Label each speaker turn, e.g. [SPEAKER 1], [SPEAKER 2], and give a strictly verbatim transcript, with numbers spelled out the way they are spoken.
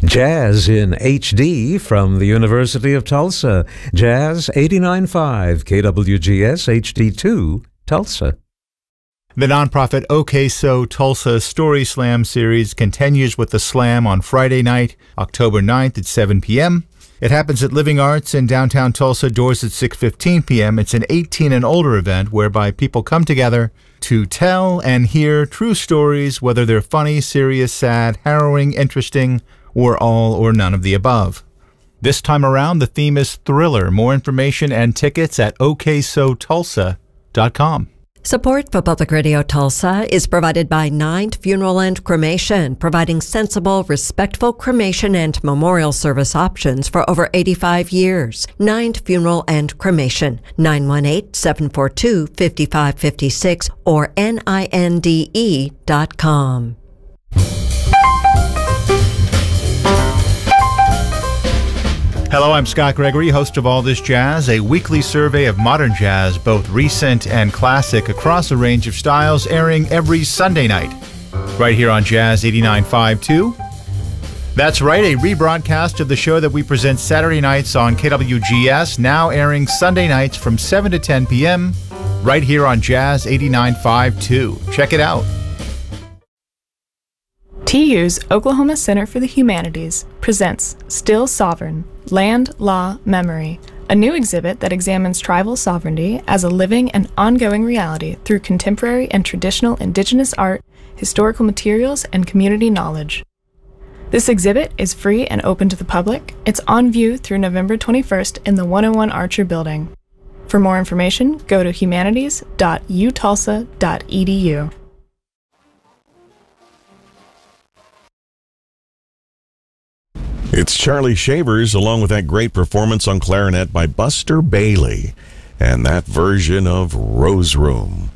[SPEAKER 1] Jazz in H D from the University of Tulsa. Jazz eighty-nine point five K W G S H D two, Tulsa.
[SPEAKER 2] The nonprofit OK So Tulsa Story Slam series continues with the slam on Friday night, October ninth at seven p.m. It happens at Living Arts in downtown Tulsa, doors at six fifteen p.m. It's an eighteen and older event whereby people come together to tell and hear true stories, whether they're funny, serious, sad, harrowing, interesting, or all or none of the above. This time around, the theme is thriller. More information and tickets at O K so tulsa dot com.
[SPEAKER 3] Support for Public Radio Tulsa is provided by Ninth Funeral and Cremation, providing sensible, respectful cremation and memorial service options for over eighty-five years. Ninth Funeral and Cremation, nine one eight, seven four two, five five five six or N I N D E dot com.
[SPEAKER 2] Hello, I'm Scott Gregory, host of All This Jazz, a weekly survey of modern jazz, both recent and classic, across a range of styles, airing every Sunday night, right here on Jazz eighty-nine point five two. That's right, a rebroadcast of the show that we present Saturday nights on K W G S, now airing Sunday nights from seven to ten p.m., right here on Jazz eighty-nine point five two. Check it out.
[SPEAKER 4] T U's Oklahoma Center for the Humanities presents Still Sovereign, Land, Law, Memory, a new exhibit that examines tribal sovereignty as a living and ongoing reality through contemporary and traditional indigenous art, historical materials, and community knowledge. This exhibit is free and open to the public. It's on view through November twenty-first in the one oh one Archer Building. For more information, go to humanities dot u tulsa dot e d u.
[SPEAKER 5] It's Charlie Shavers, along with that great performance on clarinet by Buster Bailey, and that version of Rose Room.